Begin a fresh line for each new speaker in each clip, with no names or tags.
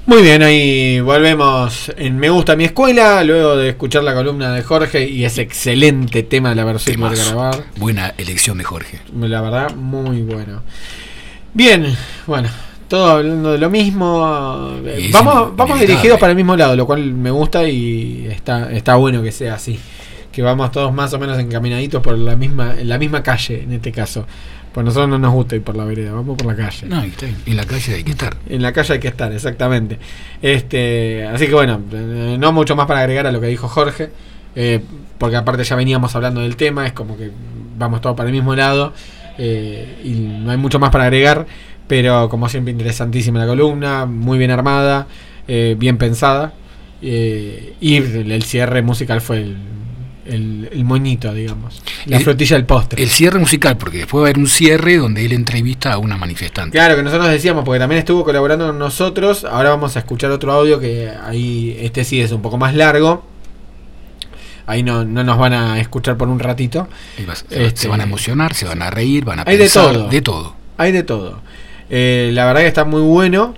Muy bien, ahí volvemos en Me Gusta Mi Escuela, luego de escuchar la columna de Jorge y ese excelente tema de la versión de grabar.
Buena elección de Jorge.
La verdad, muy bueno. Bien, bueno, todo hablando de lo mismo. Vamos dirigidos para el mismo lado, lo cual me gusta y está bueno que sea así. Que vamos todos más o menos encaminaditos por la misma calle, en este caso. Pues nosotros no nos gusta ir por la vereda, vamos por la calle.
No, en la calle hay que estar.
En la calle hay que estar, exactamente. Así que bueno, no mucho más para agregar a lo que dijo Jorge, porque aparte ya veníamos hablando del tema, es como que vamos todos para el mismo lado, y no hay mucho más para agregar, pero como siempre interesantísima la columna, muy bien armada, bien pensada, y el cierre musical fue el moñito, digamos, la frutilla del postre.
El cierre musical, porque después va a haber un cierre donde él entrevista a una manifestante.
Claro, que nosotros decíamos, porque también estuvo colaborando con nosotros. Ahora vamos a escuchar otro audio que ahí, sí es un poco más largo. Ahí no nos van a escuchar por un ratito.
Se van a emocionar, se van a reír, van a
hay
pensar.
De todo. Hay de todo. La verdad que está muy bueno.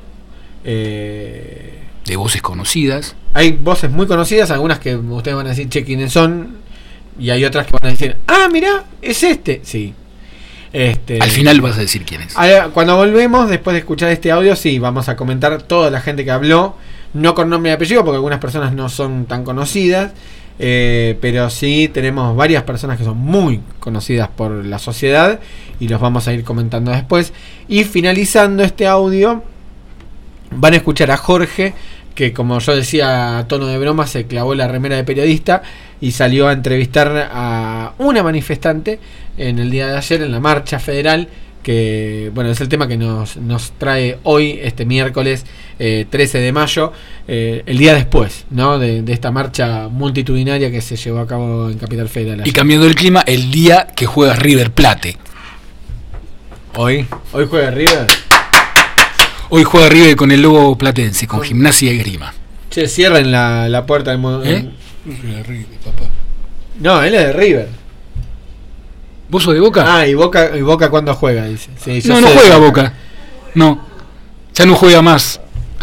De voces conocidas.
Hay voces muy conocidas, algunas que ustedes van a decir, che, ¿quiénes son? Y hay otras que van a decir, mirá, es este. Sí.
Al final vas a decir quién es.
Cuando volvemos, después de escuchar este audio, sí, vamos a comentar toda la gente que habló, no con nombre y apellido, porque algunas personas no son tan conocidas, pero sí tenemos varias personas que son muy conocidas por la sociedad, y los vamos a ir comentando después. Y finalizando este audio, van a escuchar a Jorge, que como yo decía a tono de broma, se clavó la remera de periodista y salió a entrevistar a una manifestante en el día de ayer en la marcha federal, que bueno, es el tema que nos trae hoy, este miércoles 13 de mayo, el día después, ¿no? de esta marcha multitudinaria que se llevó a cabo en Capital Federal ayer.
Y cambiando el clima, el día que juega River Plate.
Hoy juega River.
Hoy juega River con el Lobo Platense, con Gimnasia y Esgrima.
Che, cierren la puerta del
River, papá.
No, él es de River.
¿Vos sos de Boca?
¿Y Boca cuándo juega? Dice. Sí,
no juega Boca. No, ya no juega más.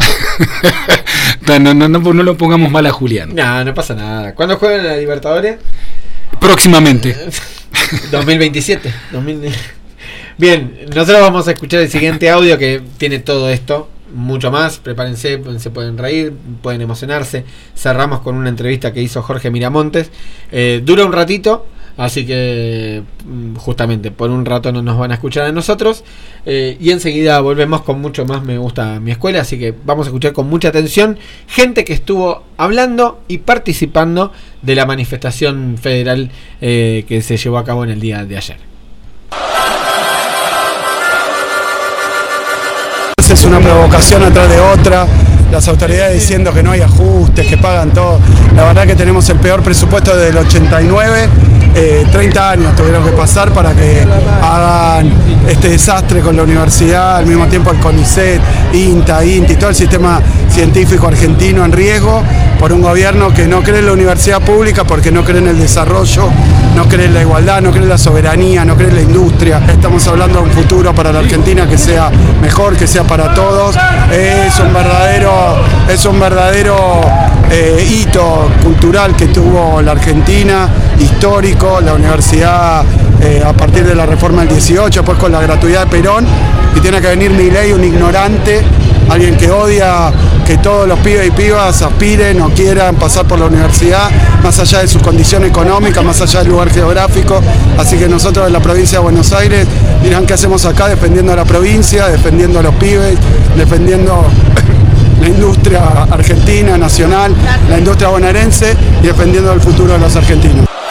No lo pongamos mal a Julián.
No pasa nada. ¿Cuándo juegan la Libertadores?
Próximamente.
2027. Bien, nosotros vamos a escuchar el siguiente audio que tiene todo esto, mucho más. Prepárense, se pueden reír, pueden emocionarse. Cerramos con una entrevista que hizo Jorge Miramontes. Dura un ratito, así que justamente por un rato no nos van a escuchar a nosotros. Y enseguida volvemos con mucho más Me Gusta Mi Escuela. Así que vamos a escuchar con mucha atención gente que estuvo hablando y participando de la manifestación federal que se llevó a cabo en el día de ayer.
Es una provocación atrás de otra, las autoridades diciendo que no hay ajustes, que pagan todo. La verdad que tenemos el peor presupuesto desde el 89, 30 años tuvieron que pasar para que hagan este desastre con la universidad, al mismo tiempo el CONICET, INTA, INTI, todo el sistema científico argentino en riesgo por un gobierno que no cree en la universidad pública porque no cree en el desarrollo, no cree en la igualdad, no cree en la soberanía, no cree en la industria. Estamos hablando de un futuro para la Argentina que sea mejor, que sea para todos. Es un verdadero hito cultural que tuvo la Argentina, histórico, la universidad a partir de la reforma del 18, después con la gratuidad de Perón, y tiene que venir Milei, un ignorante, alguien que odia que todos los pibes y pibas aspiren o quieran pasar por la universidad, más allá de su condición económica, más allá del lugar geográfico. Así que nosotros en la provincia de Buenos Aires dirán qué hacemos acá defendiendo a la provincia, defendiendo a los pibes, defendiendo la industria argentina, nacional, la industria bonaerense y defendiendo el futuro de los argentinos.